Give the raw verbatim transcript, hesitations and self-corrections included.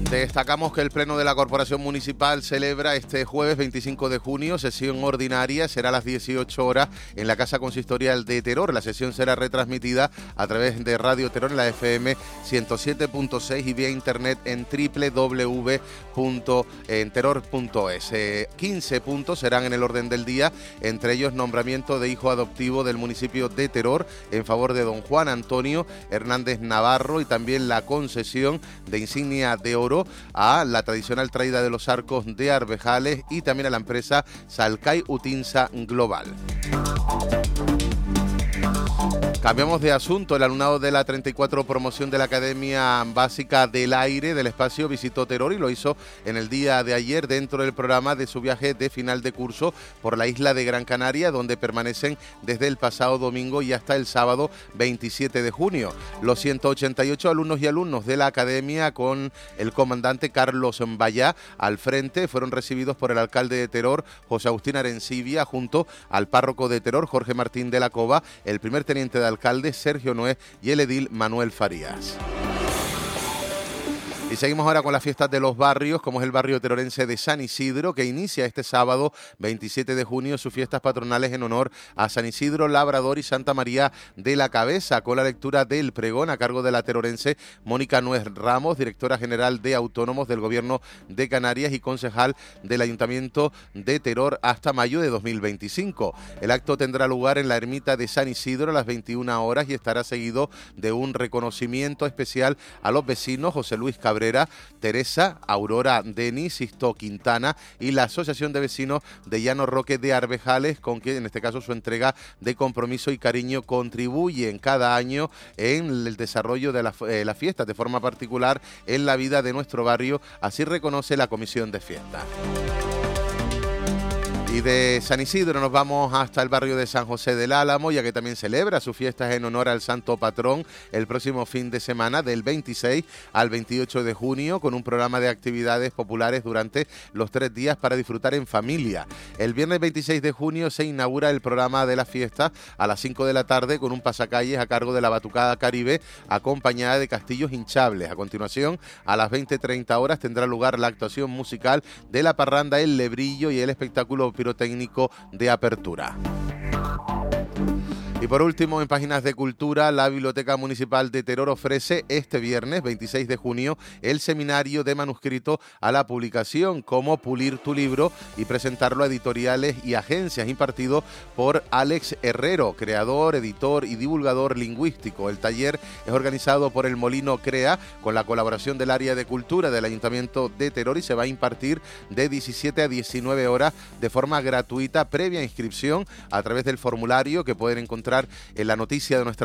Destacamos que el Pleno de la Corporación Municipal celebra este jueves veinticinco de junio sesión ordinaria, será a las dieciocho horas en la Casa Consistorial de Teror. La sesión será retransmitida a través de Radio Teror en la F M ciento siete punto seis y vía internet en doble u doble u doble u punto teror punto es. Eh, quince puntos serán en el orden del día, entre ellos nombramiento de hijo adoptivo del municipio de Teror en favor de don Juan Antonio Hernández Navarro y también la concesión de insignia de oro a la tradicional traída de los arcos de Arvejales y también a la empresa Salcay Utinsa Global. Cambiamos de asunto. El alumnado de la treinta y cuatro promoción de la Academia Básica del Aire del Espacio visitó Teror y lo hizo en el día de ayer dentro del programa de su viaje de final de curso por la isla de Gran Canaria, donde permanecen desde el pasado domingo y hasta el sábado veintisiete de junio. Los ciento ochenta y ocho alumnos y alumnos de la Academia, con el comandante Carlos Mbayá al frente, fueron recibidos por el alcalde de Teror, José Agustín Arencibia, junto al párroco de Teror, Jorge Martín de la Cova, el primer teniente de alcalde Sergio Noé y el edil Manuel Farías. Y seguimos ahora con las fiestas de los barrios, como es el barrio terorense de San Isidro, que inicia este sábado veintisiete de junio sus fiestas patronales en honor a San Isidro Labrador y Santa María de la Cabeza, con la lectura del pregón a cargo de la terorense Mónica Nuez Ramos, directora general de Autónomos del Gobierno de Canarias y concejal del Ayuntamiento de Teror hasta mayo de dos mil veinticinco. El acto tendrá lugar en la ermita de San Isidro a las veintiuna horas y estará seguido de un reconocimiento especial a los vecinos José Luis Cabrera, Teresa, Aurora Denis, Sisto Quintana y la Asociación de Vecinos de Llano Roque de Arvejales, con quien en este caso su entrega de compromiso y cariño contribuyen cada año en el desarrollo de la, eh, las fiestas, de forma particular en la vida de nuestro barrio, así reconoce la Comisión de Fiestas. Y de San Isidro nos vamos hasta el barrio de San José del Álamo, ya que también celebra sus fiestas en honor al santo patrón el próximo fin de semana del veintiséis al veintiocho de junio, con un programa de actividades populares durante los tres días para disfrutar en familia. El viernes veintiséis de junio se inaugura el programa de las fiestas a las cinco de la tarde con un pasacalles a cargo de la Batucada Caribe, acompañada de castillos hinchables. A continuación, a las veinte treinta horas tendrá lugar la actuación musical de la parranda El Lebrillo y el espectáculo pirotécnico de apertura. Y por último, en páginas de cultura, la Biblioteca Municipal de Teror ofrece este viernes veintiséis de junio el seminario de manuscrito a la publicación, Cómo pulir tu libro y presentarlo a editoriales y agencias, impartido por Alex Herrero, creador, editor y divulgador lingüístico. El taller es organizado por el Molino Crea con la colaboración del área de cultura del Ayuntamiento de Teror y se va a impartir de diecisiete a diecinueve horas de forma gratuita, previa inscripción a través del formulario que pueden encontrar en la noticia de nuestra